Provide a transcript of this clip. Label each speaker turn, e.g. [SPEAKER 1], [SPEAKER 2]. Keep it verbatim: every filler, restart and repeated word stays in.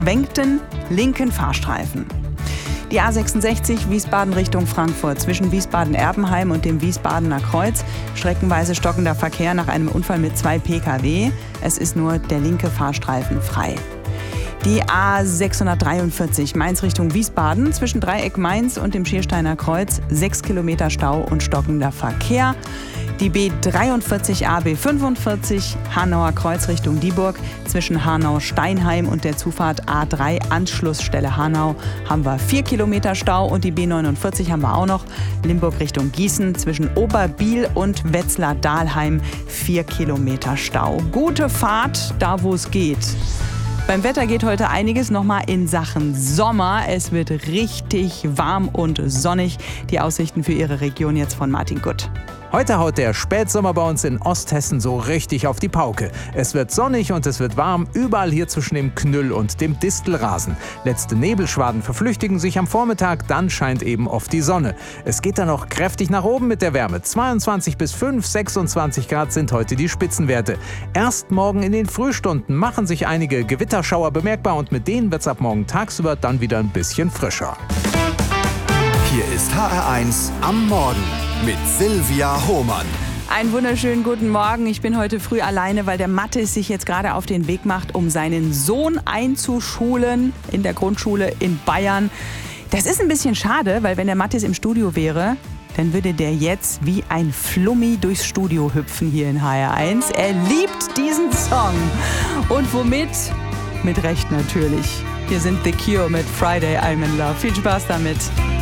[SPEAKER 1] versenkten linken Fahrstreifen. Die A sechsundsechzig Wiesbaden Richtung Frankfurt zwischen Wiesbaden-Erbenheim und dem Wiesbadener Kreuz. Streckenweise stockender Verkehr nach einem Unfall mit zwei P K W. Es ist nur der linke Fahrstreifen frei. Die A sechshundertdreiundvierzig Mainz Richtung Wiesbaden zwischen Dreieck Mainz und dem Schiersteiner Kreuz. Sechs Kilometer Stau und stockender Verkehr. Die B dreiundvierzig A B fünfundvierzig Hanauer Kreuz Richtung Dieburg zwischen Hanau-Steinheim und der Zufahrt A drei Anschlussstelle Hanau haben wir vier Kilometer Stau und die B neunundvierzig haben wir auch noch Limburg Richtung Gießen zwischen Oberbiel und Wetzlar-Dahlheim vier Kilometer Stau. Gute Fahrt, da wo es geht. Beim Wetter geht heute einiges nochmal in Sachen Sommer. Es wird richtig warm und sonnig. Die Aussichten für Ihre Region jetzt von Martin Gutt.
[SPEAKER 2] Heute haut der Spätsommer bei uns in Osthessen so richtig auf die Pauke. Es wird sonnig und es wird warm, überall hier zwischen dem Knüll und dem Distelrasen. Letzte Nebelschwaden verflüchtigen sich am Vormittag, dann scheint eben oft die Sonne. Es geht dann noch kräftig nach oben mit der Wärme. zweiundzwanzig bis fünf, sechsundzwanzig Grad sind heute die Spitzenwerte. Erst morgen in den Frühstunden machen sich einige Gewitterschauer bemerkbar und mit denen wird es ab morgen tagsüber dann wieder ein bisschen frischer.
[SPEAKER 3] Hier ist H R eins am Morgen mit Silvia Hohmann.
[SPEAKER 1] Einen wunderschönen guten Morgen. Ich bin heute früh alleine, weil der Mathis sich jetzt gerade auf den Weg macht, um seinen Sohn einzuschulen in der Grundschule in Bayern. Das ist ein bisschen schade, weil wenn der Mathis im Studio wäre, dann würde der jetzt wie ein Flummi durchs Studio hüpfen hier in H R eins. Er liebt diesen Song. Und womit? Mit Recht natürlich. Hier sind The Cure mit Friday I'm in Love. Viel Spaß damit.